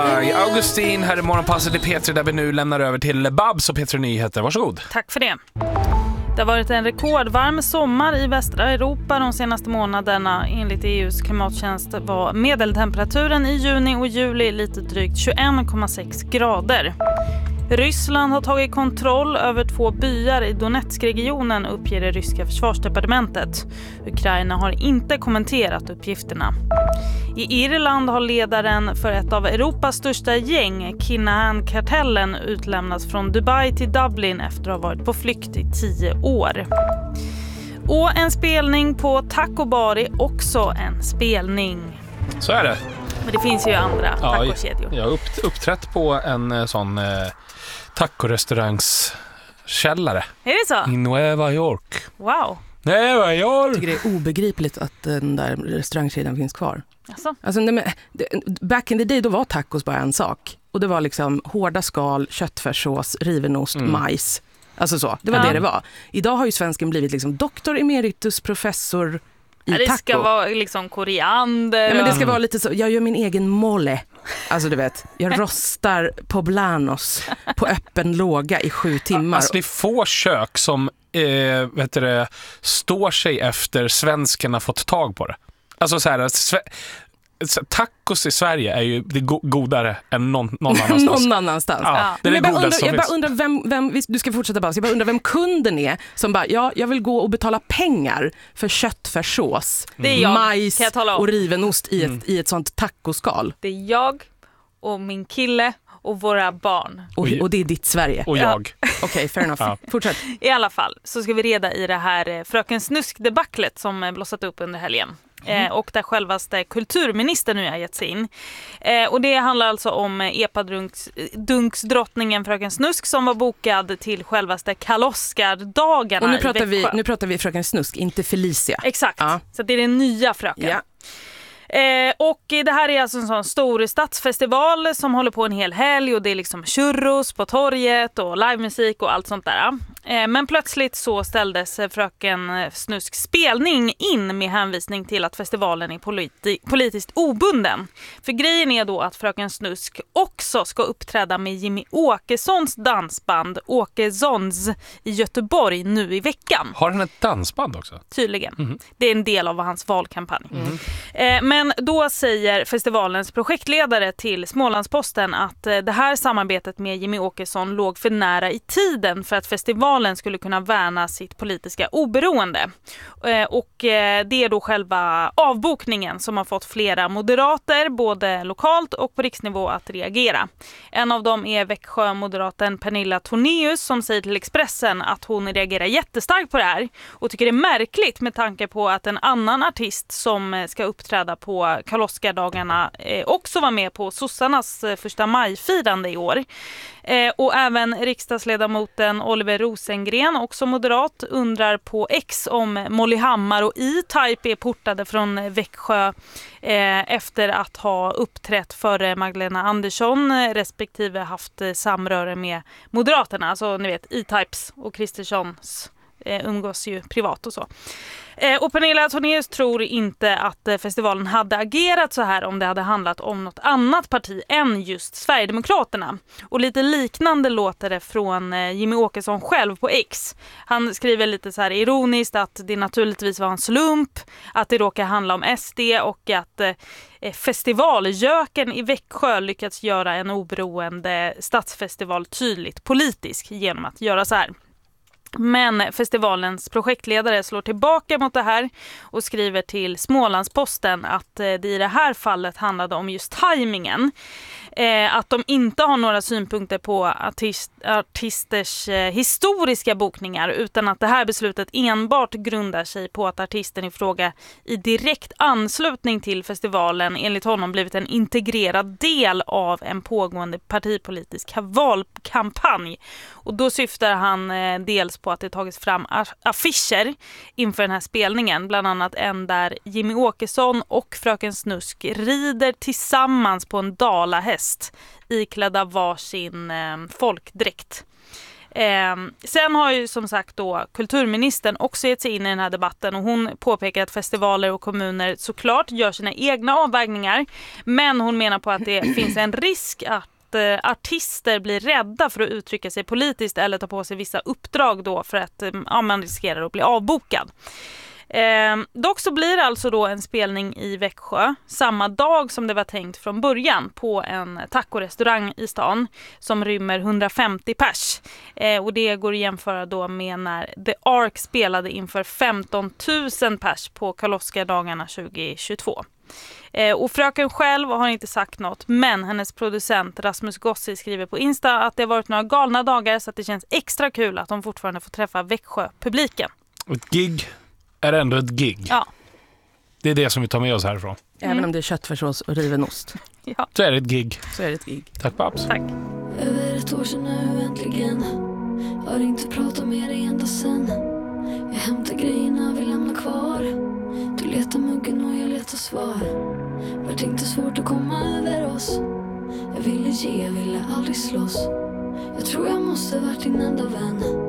Augustin här i Morgonpasset i P3 där vi nu lämnar över till Babs och P3 Nyheter. Varsågod. Tack för det. Det har varit en rekordvarm sommar i västra Europa de senaste månaderna. Enligt EUs klimattjänst var medeltemperaturen i juni och juli lite drygt 21,6 grader. Ryssland har tagit kontroll över 2 byar i Donetskregionen, uppger det ryska försvarsdepartementet. Ukraina har inte kommenterat uppgifterna. I Irland har ledaren för ett av Europas största gäng, Kinahan-kartellen, utlämnats från Dubai till Dublin efter att ha varit på flykt i 10 år. Och en spelning på Taco Bar är också en spelning. Så är det. Men det finns ju andra tacokedjor. Jag har uppträtt på en sån tacorestaurangskällare. Är det så? I Nueva York. Wow. Nueva York! Jag tycker det är obegripligt att den där restaurangkedjan finns kvar. Alltså, back in the day då var tacos bara en sak. Och det var liksom hårda skal, köttfärssås, rivenost, majs. Alltså så, det var det var. Idag har ju svensken blivit liksom doktor emeritus, professor i taco. Det ska vara liksom koriander. Ja, men det ska vara lite så, jag gör min egen mole. Alltså du vet, jag rostar poblanos på öppen låga i 7 timmar. Alltså det är få kök som står sig efter svenskarna fått tag på det. Alltså så här, tacos i Sverige är ju godare än någon annanstans. Någon annanstans. Ja, det är men det jag godaste bara undrar vem du ska fortsätta bara. Jag bara undrar vem kunden är som bara, jag vill gå och betala pengar för köttfärssås, majs och rivenost i ett sånt tacoskal. Det är jag och min kille och våra barn. Och det är ditt Sverige. Och jag. Okej, fair enough. Ja. Fortsätt. I alla fall så ska vi reda i det här Fröken Snusk-debaclet som blossat upp under helgen. Och där självaste kulturministern nu har gett sig in. Och det handlar alltså om epadunksdrottningen Fröken Snusk som var bokad till självaste Karl-Oskar-dagarna. Och nu pratar vi Fröken Snusk, inte Felicia. Exakt, så det är den nya fröken. Ja. Och det här är alltså en sån stor stadsfestival som håller på en hel helg och det är liksom churros på torget och livemusik och allt sånt där. Men plötsligt så ställdes Fröken Snusk spelning in med hänvisning till att festivalen är politiskt obunden. För grejen är då att Fröken Snusk också ska uppträda med Jimmy Åkessons dansband Åkessons i Göteborg nu i veckan. Har han ett dansband också? Tydligen. Det är en del av hans valkampanj. Men då säger festivalens projektledare till Smålandsposten att det här samarbetet med Jimmy Åkesson låg för nära i tiden för att festivalen skulle kunna värna sitt politiska oberoende. Och det är då själva avbokningen som har fått flera moderater, både lokalt och på riksnivå, att reagera. En av dem är Växjö-moderaten Pernilla Tornéus som säger till Expressen att hon reagerar jättestarkt på det här och tycker det är märkligt med tanke på att en annan artist som ska uppträda på Karl-Oskar-dagarna också var med på sossarnas 1 maj-firande i år. Och även riksdagsledamoten Oliver Rosengren, också moderat, undrar på X om Molly Hammar och E-Type är portade från Växjö efter att ha uppträtt för Magdalena Andersson respektive haft samröre med Moderaterna. Alltså ni vet, E-Types och Kristerssons umgås ju privat och så. Och Pernilla Tornéus tror inte att festivalen hade agerat så här om det hade handlat om något annat parti än just Sverigedemokraterna. Och lite liknande låter det från Jimmy Åkesson själv på X. Han skriver lite så här ironiskt att det naturligtvis var en slump, att det råkar handla om SD och att festivaljöken i Växjö lyckats göra en oberoende stadsfestival tydligt politisk genom att göra så här. Men festivalens projektledare slår tillbaka mot det här och skriver till Smålandsposten att det i det här fallet handlade om just tajmingen. Att de inte har några synpunkter på artisters historiska bokningar utan att det här beslutet enbart grundar sig på att artisten i fråga i direkt anslutning till festivalen enligt honom blivit en integrerad del av en pågående partipolitisk valkampanj. Och då syftar han dels på att det tagits fram affischer inför den här spelningen, bland annat en där Jimmy Åkesson och Fröken Snusk rider tillsammans på en dalahäst iklädda varsin folkdräkt. Sen har ju som sagt då kulturministern också gett sig in i den här debatten och hon påpekar att festivaler och kommuner såklart gör sina egna avvägningar, men hon menar på att det finns en risk att artister blir rädda för att uttrycka sig politiskt eller ta på sig vissa uppdrag då för att man riskerar att bli avbokad. Dock så blir det alltså då en spelning i Växjö samma dag som det var tänkt från början på en tacorestaurang i stan som rymmer 150 pers. Och det går att jämföra då med när The Ark spelade inför 15 000 pers på Karl-Oskar-dagarna 2022. Och fröken själv har inte sagt något, men hennes producent Rasmus Gossi skriver på Insta att det har varit några galna dagar så att det känns extra kul att de fortfarande får träffa Växjö-publiken. Ett gig är ändå ett gig. Ja. Det är det som vi tar med oss härifrån. Även om det är köttfärssås och riven ost. Ja. Så är det ett gig. Så är det ett gig. Tack Babs. Tack. Över ett år sedan nu äntligen. Har inte pratat med dig ända sen. Jag hämtar grejerna, vi lämnar kvar. Du letar muggen och jag letar svar. Vart inte svårt att komma över oss. Jag ville ge, jag ville aldrig slåss. Jag tror jag måste varit din enda vän.